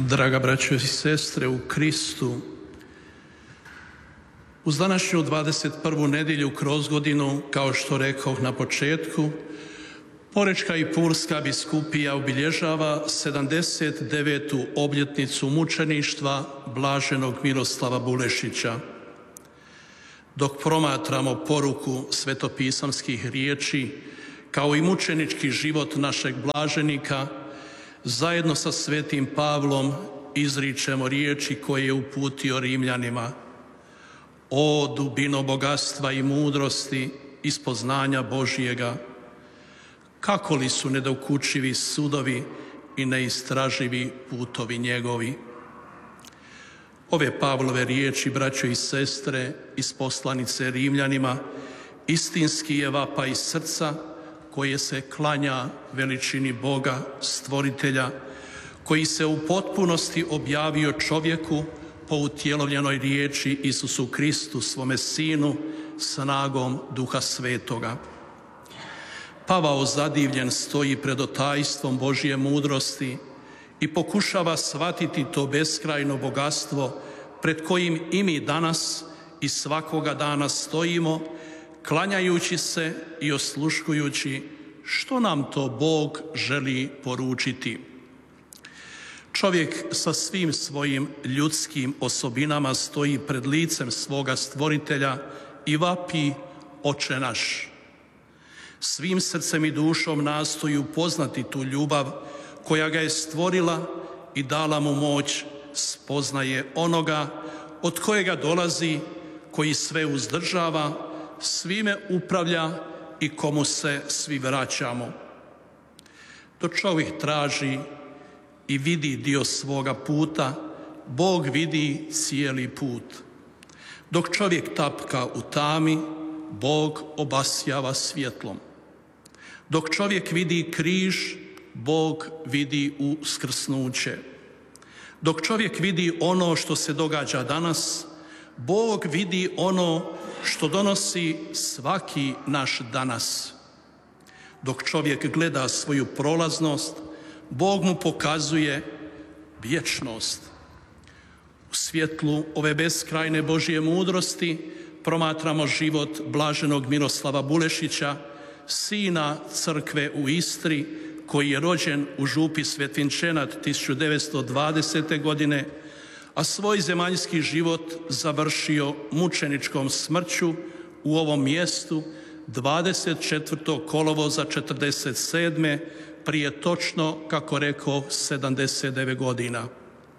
Draga braćo i sestre u Kristu, uz današnju 21. nedjelju kroz godinu, kao što rekoh na početku, Porečka i Pulska biskupija obilježava 79. obljetnicu mučeništva blaženog Miroslava Bulešića. Dok promatramo poruku svetopisamskih riječi, kao i mučenički život našeg blaženika, zajedno sa svetim Pavlom izričemo riječi koje je uputio Rimljanima. O dubino bogatstva i mudrosti i spoznanja Božjega, kako li su nedokučivi sudovi i neistraživi putovi njegovi. Ove Pavlove riječi, braćo i sestre, iz poslanice Rimljanima, istinski je vapaj srca koje se klanja veličini Boga, stvoritelja, koji se u potpunosti objavio čovjeku po utjelovljenoj riječi Isusu Kristu, svome Sinu, snagom Duha Svetoga. Pavao zadivljen stoji pred otajstvom Božje mudrosti i pokušava shvatiti to beskrajno bogatstvo pred kojim i mi danas i svakoga dana stojimo, klanjajući se i osluškujući što nam to Bog želi poručiti. Čovjek sa svim svojim ljudskim osobinama stoji pred licem svoga stvoritelja i vapi: Oče naš. Svim srcem i dušom nastoji upoznati tu ljubav koja ga je stvorila i dala mu moć, spoznaje onoga od kojega dolazi, koji sve uzdržava, svime upravlja i komu se svi vraćamo. Dok čovjek traži i vidi dio svoga puta, Bog vidi cijeli put. Dok čovjek tapka u tami, Bog obasjava svjetlom. Dok čovjek vidi križ, Bog vidi uskrsnuće. Dok čovjek vidi ono što se događa danas, Bog vidi ono što donosi svaki naš danas. Dok čovjek gleda svoju prolaznost, Bog mu pokazuje vječnost. U svjetlu ove beskrajne Božje mudrosti promatramo život blaženog Miroslava Bulešića, sina crkve u Istri, koji je rođen u župi Svetvinčenat 1920. godine, a svoj zemaljski život završio mučeničkom smrću u ovom mjestu 24. kolovoza 1947. prije točno, kako rekao, 79 godina.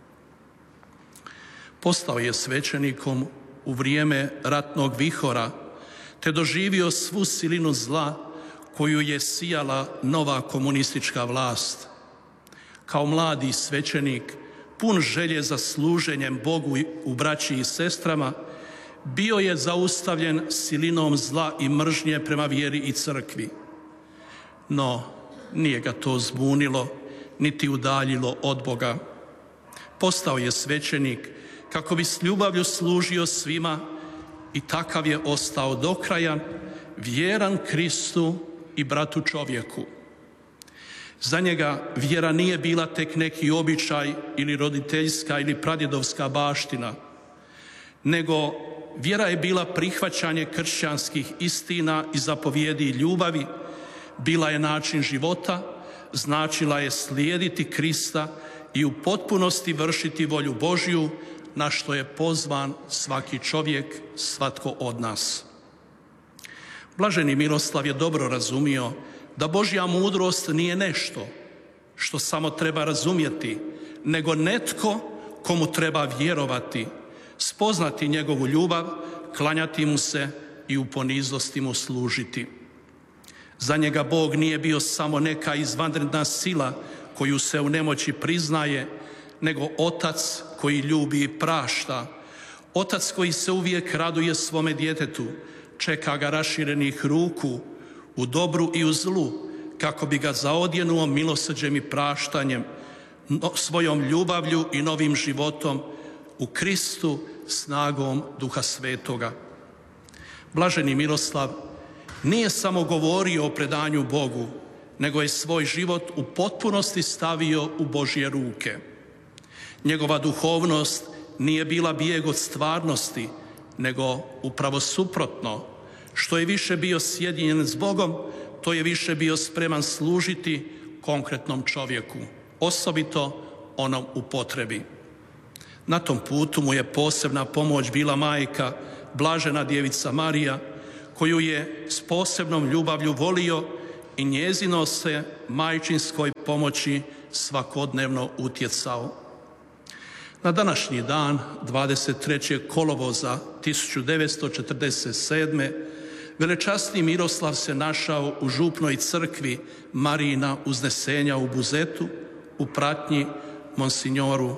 Postao je svećenikom u vrijeme ratnog vihora, te doživio svu silinu zla koju je sijala nova komunistička vlast. Kao mladi svećenik, pun želje za služenjem Bogu u braći i sestrama, bio je zaustavljen silinom zla i mržnje prema vjeri i crkvi. No, nije ga to zbunilo, niti udaljilo od Boga. Postao je svećenik kako bi s ljubavlju služio svima i takav je ostao do kraja, vjeran Kristu i bratu čovjeku. Za njega vjera nije bila tek neki običaj ili roditeljska ili pradjedovska baština, nego vjera je bila prihvaćanje kršćanskih istina i zapovjedi ljubavi, bila je način života, značila je slijediti Krista i u potpunosti vršiti volju Božju, na što je pozvan svaki čovjek, svatko od nas. Blaženi Miroslav je dobro razumio da Božja mudrost nije nešto što samo treba razumjeti, nego netko komu treba vjerovati, spoznati njegovu ljubav, klanjati mu se i u poniznosti mu služiti. Za njega Bog nije bio samo neka izvanredna sila koju se u nemoći priznaje, nego Otac koji ljubi i prašta, Otac koji se uvijek raduje svome djetetu, čeka ga raširenih ruku u dobru i u zlu, kako bi ga zaodjenuo milosrđem i praštanjem, svojom ljubavlju i novim životom u Kristu, snagom Duha Svetoga. Blaženi Miroslav nije samo govorio o predanju Bogu, nego je svoj život u potpunosti stavio u Božje ruke. Njegova duhovnost nije bila bijeg od stvarnosti, nego upravo suprotno. Što je više bio sjedinjen s Bogom, to je više bio spreman služiti konkretnom čovjeku, osobito onom u potrebi. Na tom putu mu je posebna pomoć bila majka, blažena djevica Marija, koju je s posebnom ljubavlju volio i njezino se majčinskoj pomoći svakodnevno utjecao. Na današnji dan, 23. kolovoza 1947. velečasni Miroslav se našao u župnoj crkvi Marijina Uznesenja u Buzetu u pratnji monsignoru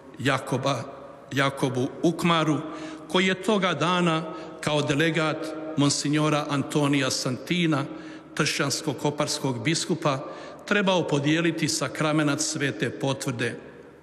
Jakobu Ukmaru, koji je toga dana kao delegat monsignora Antonija Santina, tršćansko-koparskog biskupa, trebao podijeliti sakramenat svete potvrde.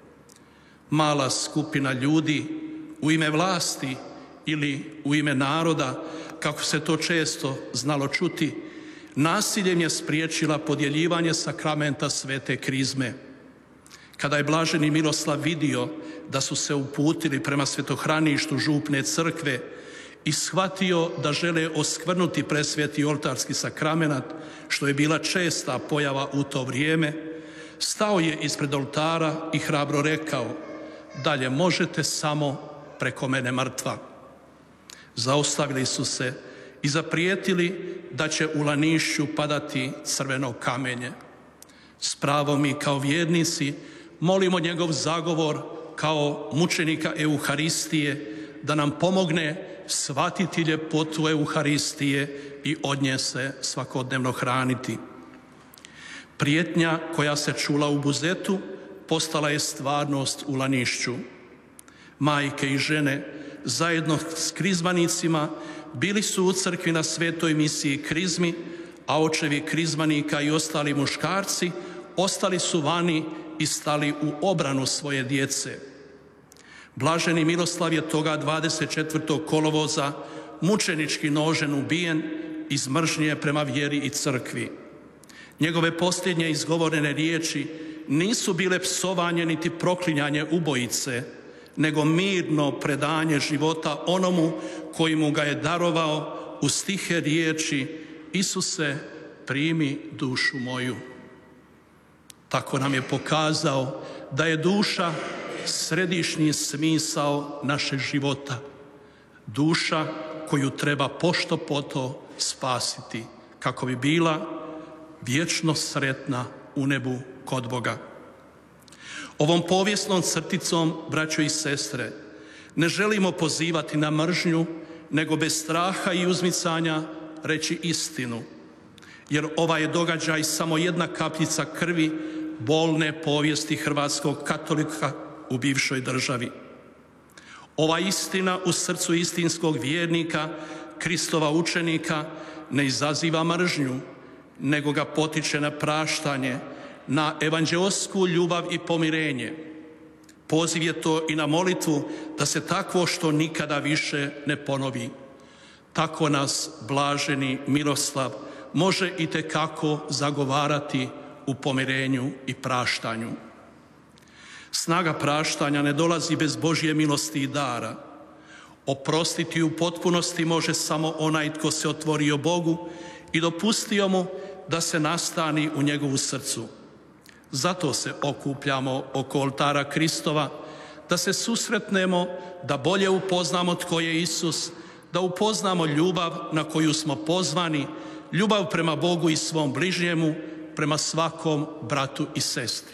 Mala skupina ljudi u ime vlasti ili u ime naroda, kako se to često znalo čuti, nasiljem je spriječila podjeljivanje sakramenta svete krizme. Kada je blaženi Miroslav vidio da su se uputili prema svetohraništu župne crkve i shvatio da žele oskvrnuti presveti oltarski sakramenat, što je bila česta pojava u to vrijeme, stao je ispred oltara i hrabro rekao: dalje možete samo preko mene mrtva. Zaustavili su se i zaprijetili da će u Lanišću padati crveno kamenje. S pravom mi kao vjernici molimo njegov zagovor kao mučenika Euharistije da nam pomogne shvatiti ljepotu Euharistije i od nje se svakodnevno hraniti. Prijetnja koja se čula u Buzetu postala je stvarnost u Lanišću. Majke i žene zajedno s krizmanicima bili su u crkvi na svetoj misiji krizmi, a očevi krizmanika i ostali muškarci ostali su vani i stali u obranu svoje djece. Blaženi Miroslav je toga 24. kolovoza mučenički nožen ubijen iz mržnje prema vjeri i crkvi. Njegove posljednje izgovorene riječi nisu bile psovanje niti proklinjanje ubojice, nego mirno predanje života onomu koji mu ga je darovao uz tihe riječi: Isuse, primi dušu moju. Tako nam je pokazao da je duša središnji smisao našeg života. Duša koju treba pošto poto spasiti kako bi bila vječno sretna u nebu kod Boga. Ovom povijesnom crticom, braćo i sestre, ne želimo pozivati na mržnju, nego bez straha i uzmicanja reći istinu, jer ovaj je događaj samo jedna kapljica krvi bolne povijesti hrvatskog katolika u bivšoj državi. Ova istina u srcu istinskog vjernika, Kristova učenika, ne izaziva mržnju, nego ga potiče na praštanje, na evanđeosku ljubav i pomirenje. Poziv je to i na molitvu da se takvo što nikada više ne ponovi. Tako nas blaženi Miroslav može itekako zagovarati u pomirenju i praštanju. Snaga praštanja ne dolazi bez Božje milosti i dara. Oprostiti u potpunosti može samo onaj tko se otvorio Bogu i dopustio mu da se nastani u njegovu srcu. Zato se okupljamo oko oltara Kristova, da se susretnemo, da bolje upoznamo tko je Isus, da upoznamo ljubav na koju smo pozvani, ljubav prema Bogu i svom bližnjemu, prema svakom bratu i sestri.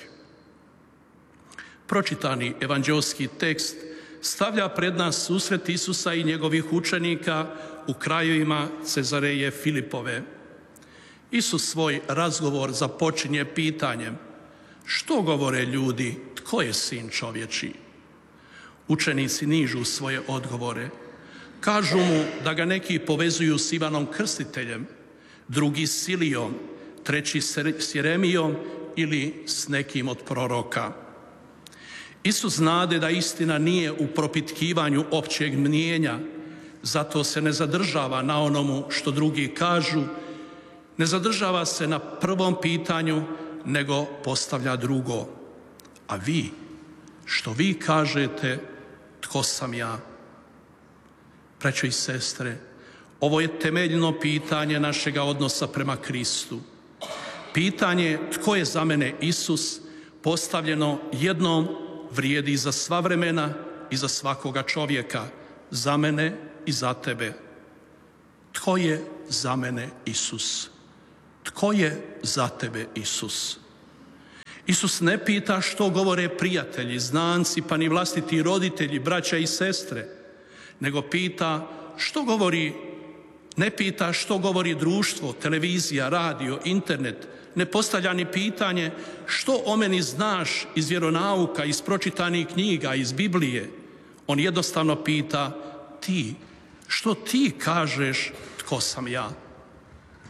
Pročitani evanđeoski tekst stavlja pred nas susret Isusa i njegovih učenika u krajevima Cezareje Filipove. Isus svoj razgovor započinje pitanjem: što govore ljudi, tko je sin čovječiji? Učenici nižu svoje odgovore. Kažu mu da ga neki povezuju s Ivanom Krstiteljem, drugi s Ilijom, treći s Jeremijom ili s nekim od proroka. Isus znade da istina nije u propitkivanju općeg mnijenja, zato se ne zadržava na onomu što drugi kažu, ne zadržava se na prvom pitanju, nego postavlja drugo: a vi, što vi kažete tko sam ja. Braćo i sestre, ovo je temeljno pitanje našega odnosa prema Kristu. Pitanje tko je za mene Isus, postavljeno jednom, vrijedi za sva vremena i za svakoga čovjeka, za mene i za tebe. Tko je za mene Isus? Tko je za tebe Isus? Isus ne pita što govore prijatelji, znanci, pa ni vlastiti roditelji, braća i sestre, nego pita što govori, ne pita što govori društvo, televizija, radio, internet, ne postavlja ni pitanje što o meni znaš iz vjeronauka, iz pročitanih knjiga, iz Biblije. On jednostavno pita ti, što ti kažeš tko sam ja?